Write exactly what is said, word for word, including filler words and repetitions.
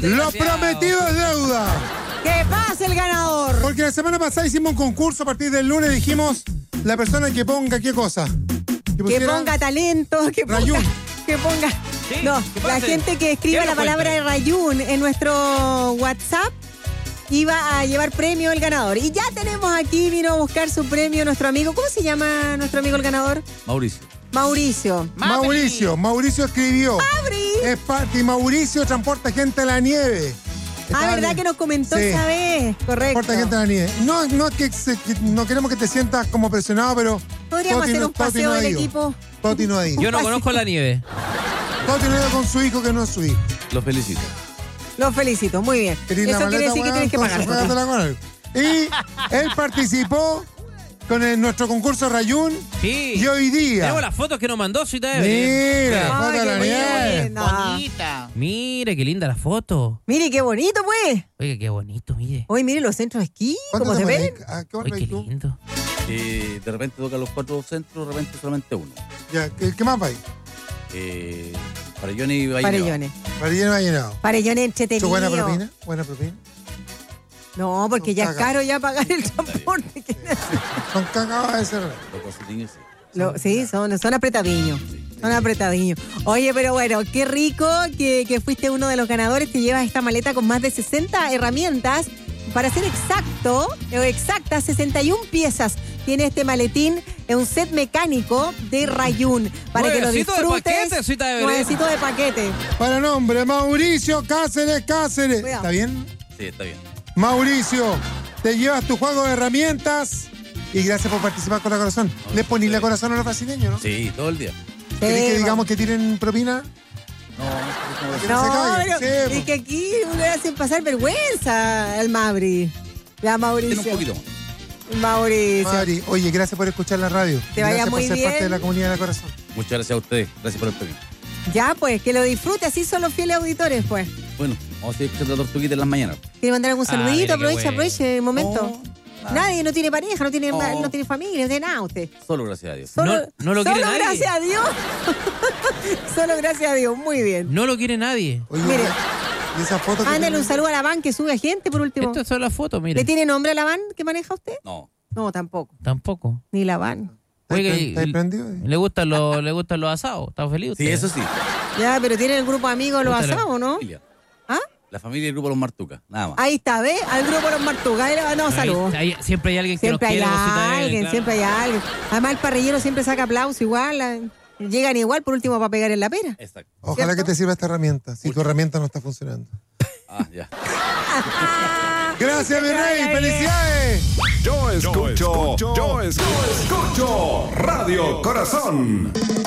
Lo prometido es deuda. ¡Que pase el ganador! Porque la semana pasada hicimos un concurso a partir del lunes. Dijimos la persona que ponga qué cosa. Que, que ponga talento, que ponga... Rayún. Que ponga... Sí, no, la gente que escriba la palabra de Rayún en nuestro WhatsApp iba a llevar premio el ganador. Y ya tenemos aquí, vino a buscar su premio nuestro amigo. ¿Cómo se llama nuestro amigo el ganador? Mauricio. Mauricio. Mauricio. Mauricio escribió. ¡Abri! Es parte y Mauricio transporta gente a la nieve. Ah, ¿verdad bien. que nos comentó Sí. esa vez? Correcto. Transporta gente a la nieve. No, no, es que, se- que no queremos que te sientas como presionado, pero... Podríamos Toti hacer no- un Toti paseo no ha del ido. equipo. Toti no ha ido. Yo no conozco la nieve. Toti no ha ido con su hijo que no es su hijo. Lo felicito. Los felicito, muy bien. ¿Querés la Eso quiere maleta, decir que weón? tienes que Entonces, pagar. juégatela con él. Y él participó con el- nuestro concurso Rayún. Sí. Y hoy día... Tenemos las fotos que nos mandó Cita de Mira, Ay, foto de qué la nieve. linda. Bonita. Mire, qué linda la foto. Mire, qué bonito, pues. Oye, qué bonito, mire. Hoy mire los centros de esquí, ¿Cuánto cómo se te ven. pones? ¿A qué hora Oye, vas qué tú? lindo. Eh, de repente toca los cuatro centros, de repente solamente uno. Ya, ¿qué, qué más va ahí? Eh, Farellones y Valle Parellones. Marillero ha llenado. Parellones entretenidos. ¿Buena propina? ¿Buena propina? No, porque Son ya es cagas. caro ya pagar el transporte. Son cagadas de cerrar. Los cositiños, sí. Lo- sí, son, son apretadiños. Son apretadiños. Oye, pero bueno, qué rico que, que fuiste uno de los ganadores. Te llevas esta maleta con más de sesenta herramientas. Para ser exacto, o exacta, sesenta y una piezas. Tiene este maletín, es un set mecánico de Rayún. Para que lo Nuevecito de disfrutes. paquete, Cita de Belén. Nuevecito de paquete. Para nombre, Mauricio Cáceres Cáceres. Cuidado. ¿Está bien? Sí, está bien. Mauricio, te llevas tu juego de herramientas y gracias por participar con la corazón. Le ponís la corazón a los brasileños, ¿no? Sí, todo el día. ¿Querés que Sí, digamos que tiren propina? No, Que No, se calle. pero Sí, es po. que aquí uno le hacen pasar vergüenza al Mabri. Ya, tiene un Mauricio. poquito más. Mauricio. Mari, oye, gracias por escuchar la radio. Te vaya gracias muy por ser bien. parte de la comunidad de corazón. Muchas gracias a ustedes. Gracias por el premio. Ya, pues, que lo disfrute, así son los fieles auditores, pues. Bueno, vamos a seguir escuchando tortuguita en las mañanas. ¿Quiere mandar algún Ah, saludito? mira qué aprovecha, bueno. aproveche el momento. No, Nadie, no tiene pareja, no tiene, No. ma- no tiene familia, no tiene nada usted. Solo gracias a Dios. Solo, No- no lo quiere solo nadie. gracias a Dios. Solo gracias a Dios, muy bien. No lo quiere nadie. Oye, Mire. y esa foto que Ándale tiene- un saludo a la van que sube a gente, por último. Estas son las fotos, mire. ¿Le tiene nombre a la van que maneja usted? No. No, tampoco. Tampoco. Ni la van. ¿Estás Oiga, pre- y- estás prendido? le gustan los, le gustan los asados. ¿Está feliz usted? Sí, eso sí. Ya, pero tiene el grupo de amigos los Búscalo. asados, ¿no? Familia. ¿Ah? La familia y el grupo Los Martucas. Nada más. Ahí está, ¿ves? Al grupo Los Martugas. Ahí le mandamos Ahí- saludos. ahí- siempre hay alguien que Siempre nos hay quiere. Cita de Belén, alguien, claro. siempre hay alguien. Además, el parrillero siempre saca aplauso igual. la- Llegan igual, por último, para pegar en la pera. Exacto. Ojalá ¿Cierto? que te sirva esta herramienta, si tu Mucho. herramienta no está funcionando. Ah, ya. Gracias, mi rey. ¡Felicidades! Yo escucho, yo escucho, yo escucho Radio Corazón.